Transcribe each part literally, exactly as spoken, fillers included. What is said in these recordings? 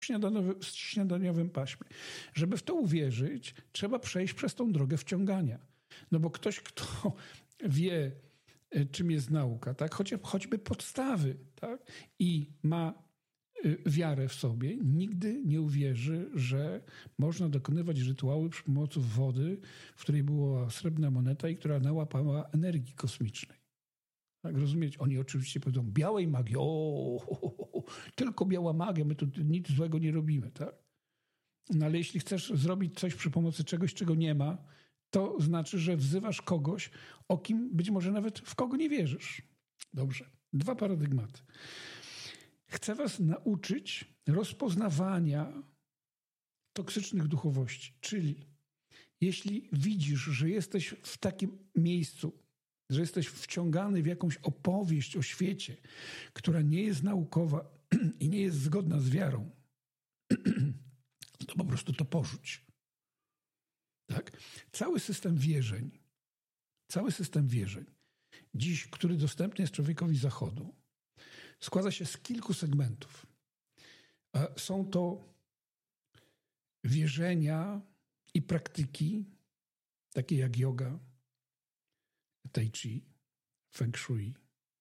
śniadaniowym, śniadaniowym paśmie. Żeby w to uwierzyć, trzeba przejść przez tą drogę wciągania. No bo ktoś, kto wie, czym jest nauka, tak? Choć, choćby podstawy, tak? I ma wiarę w sobie, nigdy nie uwierzy, że można dokonywać rytuały przy pomocy wody, w której była srebrna moneta i która nałapała energii kosmicznej. Tak, rozumieć? Oni oczywiście powiedzą, białej magii, o, o, o, tylko biała magia, my tu nic złego nie robimy, tak? No ale jeśli chcesz zrobić coś przy pomocy czegoś, czego nie ma, to znaczy, że wzywasz kogoś, o kim być może nawet w kogo nie wierzysz. Dobrze. Dwa paradygmaty. Chcę was nauczyć rozpoznawania toksycznych duchowości. Czyli jeśli widzisz, że jesteś w takim miejscu, że jesteś wciągany w jakąś opowieść o świecie, która nie jest naukowa i nie jest zgodna z wiarą, to po prostu to porzuć. Tak? Cały system wierzeń, cały system wierzeń, dziś, który dostępny jest człowiekowi Zachodu, składa się z kilku segmentów. Są to wierzenia i praktyki, takie jak yoga, tai chi, feng shui,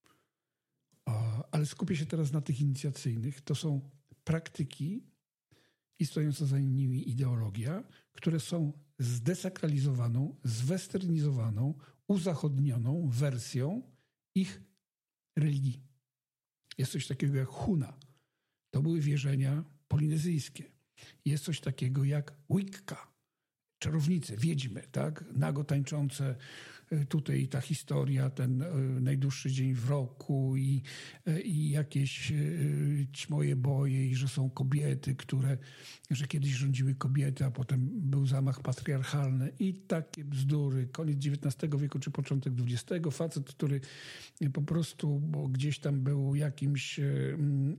ale skupię się teraz na tych inicjacyjnych. To są praktyki i stojąca za nimi ideologia, które są zdesakralizowaną, zwesternizowaną, uzachodnioną wersją ich religii. Jest coś takiego jak Huna. To były wierzenia polinezyjskie. Jest coś takiego jak Wicca. Czarownice, wiedźmy, tak? Nago tańczące, tutaj ta historia, ten najdłuższy dzień w roku i, i jakieś ćmoje boje i że są kobiety, które, że kiedyś rządziły kobiety, a potem był zamach patriarchalny i takie bzdury. Koniec dziewiętnastego wieku czy początek dwudziestego. Facet, który po prostu bo gdzieś tam był jakimś mm,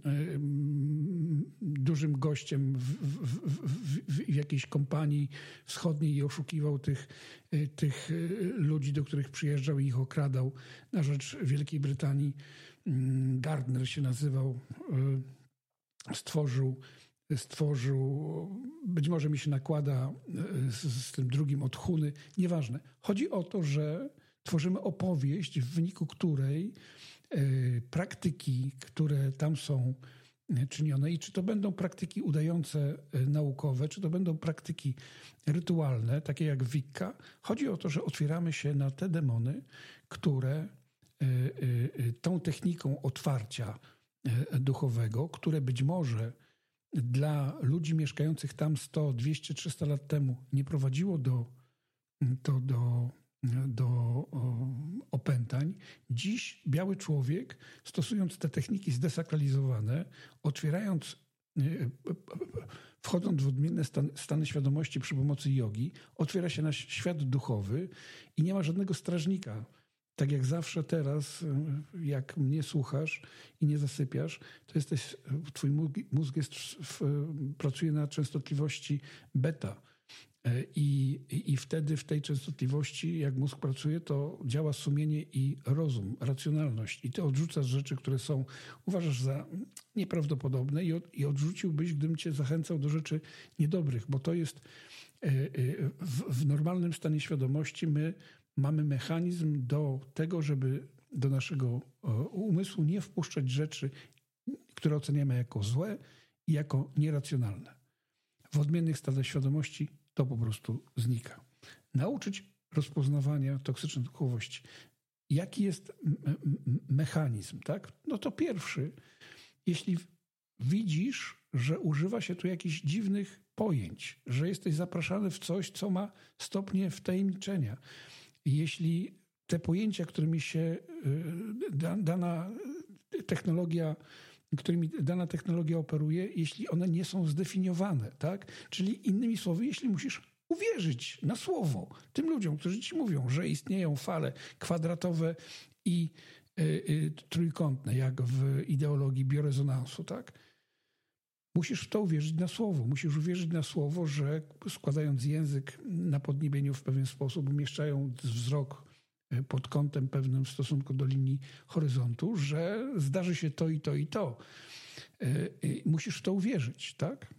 mm, dużym gościem w, w, w, w jakiejś kompanii wschodniej i oszukiwał tych, tych ludzi, do których przyjeżdżał i ich okradał na rzecz Wielkiej Brytanii. Gardner się nazywał, stworzył, stworzył być może mi się nakłada z, z tym drugim od Huny, nieważne. Chodzi o to, że tworzymy opowieść, w wyniku której praktyki, które tam są czynione i czy to będą praktyki udające naukowe, czy to będą praktyki rytualne, takie jak Wicca. Chodzi o to, że otwieramy się na te demony, które tą techniką otwarcia duchowego, które być może dla ludzi mieszkających tam sto, dwieście, trzysta lat temu nie prowadziło do, to do, do opętań. Dziś biały człowiek, stosując te techniki zdesakralizowane, otwierając, wchodząc w odmienne stan, stany świadomości przy pomocy jogi, otwiera się na świat duchowy i nie ma żadnego strażnika. Tak jak zawsze teraz, jak mnie słuchasz i nie zasypiasz, to jesteś, twój mózg jest, pracuje na częstotliwości beta. I, i wtedy w tej częstotliwości, jak mózg pracuje, to działa sumienie i rozum, racjonalność. I ty odrzucasz rzeczy, które są, uważasz za nieprawdopodobne i, od, i odrzuciłbyś, gdybym cię zachęcał do rzeczy niedobrych, bo to jest w, w normalnym stanie świadomości my mamy mechanizm do tego, żeby do naszego umysłu nie wpuszczać rzeczy, które oceniamy jako złe i jako nieracjonalne. W odmiennych stanach świadomości to po prostu znika. Nauczyć rozpoznawania toksycznej duchowości. Jaki jest mechanizm, tak? No to pierwszy, jeśli widzisz, że używa się tu jakichś dziwnych pojęć, że jesteś zapraszany w coś, co ma stopnie wtajemniczenia. Jeśli te pojęcia, którymi się dana technologia, którymi dana technologia operuje, jeśli one nie są zdefiniowane, tak? Czyli innymi słowy, jeśli musisz uwierzyć na słowo tym ludziom, którzy ci mówią, że istnieją fale kwadratowe i y, y, trójkątne, jak w ideologii biorezonansu, tak? Musisz w to uwierzyć na słowo. Musisz uwierzyć na słowo, że składając język na podniebieniu w pewien sposób, umieszczając wzrok pod kątem pewnym w stosunku do linii horyzontu, że zdarzy się to i to i to. Musisz w to uwierzyć, tak?